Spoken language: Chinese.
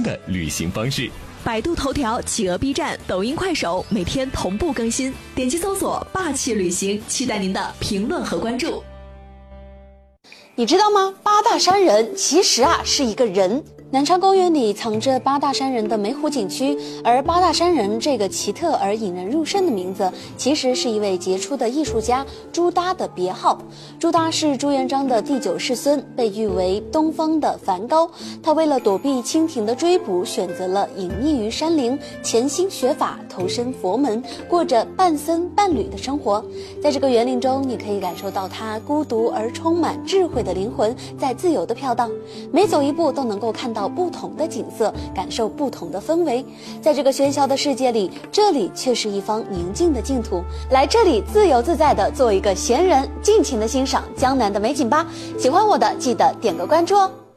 的旅行方式。 百度头条、企鹅 B 站、抖音、快手每天同步更新，点击搜索霸气旅行，期待您的评论和关注。 你知道吗？八大山人其实是一个人。南昌公园里藏着八大山人的梅湖景区，而八大山人这个奇特而引人入胜的名字，其实是一位杰出的艺术家朱耷的别号。朱耷是朱元璋的第9世孙，被誉为东方的梵高。他为了躲避清廷的追捕，选择了隐匿于山林，潜心学法，投身佛门，过着半僧半侣的生活。在这个园林中，你可以感受到他孤独而充满智慧的灵魂在自由地飘荡，每走一步都能够看到不同的景色，感受不同的氛围。在这个喧嚣的世界里，这里却是一方宁静的净土。来这里自由自在地做一个闲人，尽情地欣赏江南的美景吧。喜欢我的记得点个关注哦。